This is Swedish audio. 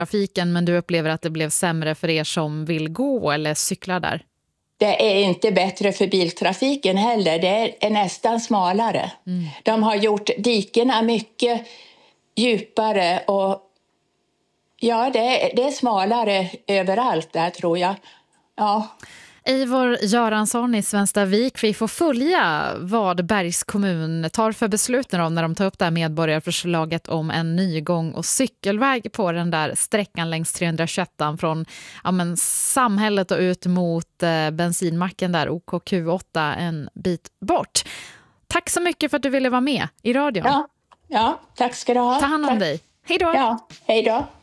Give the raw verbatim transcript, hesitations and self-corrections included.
trafiken, men du upplever att det blev sämre för er som vill gå eller cykla där? Det är inte bättre för biltrafiken heller. Det är nästan smalare. Mm. De har gjort dikerna mycket djupare och ja, det är, det är smalare överallt där tror jag. Ja. Eivor Göransson i Svenstavik, vi får följa vad Bergs kommun tar för beslut om när de tar upp det här medborgarförslaget om en ny gång- och cykelväg på den där sträckan längs trehundratjugoett från ja, men, samhället och ut mot eh, bensinmacken där O K Q åtta en bit bort. Tack så mycket för att du ville vara med i radion. Ja, ja tack ska du ha. Ta hand om tack. dig. Hej då! Ja, hej då!